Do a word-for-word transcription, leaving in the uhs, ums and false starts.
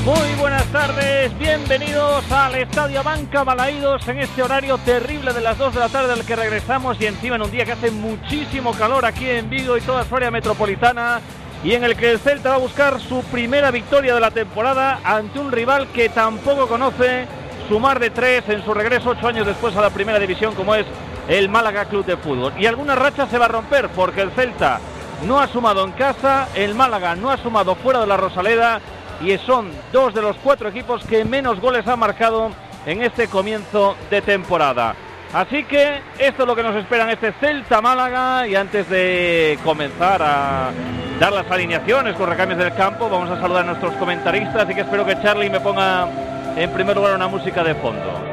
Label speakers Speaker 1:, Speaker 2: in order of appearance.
Speaker 1: Muy buenas tardes, bienvenidos al Estadio Abanca Balaídos en este horario terrible de las dos de la tarde al que regresamos y encima en un día que hace muchísimo calor aquí en Vigo y toda su área metropolitana y en el que el Celta va a buscar su primera victoria de la temporada ante un rival que tampoco conoce sumar de tres en su regreso ocho años después a la primera división como es el Málaga Club de Fútbol. Y alguna racha se va a romper porque el Celta no ha sumado en casa, el Málaga no ha sumado fuera de la Rosaleda y son dos de los cuatro equipos que menos goles han marcado en este comienzo de temporada. Así que esto es lo que nos espera en este Celta Málaga y antes de comenzar a dar las alineaciones con recambios del campo vamos a saludar a nuestros comentaristas, así que espero que Charlie me ponga en primer lugar una música de fondo.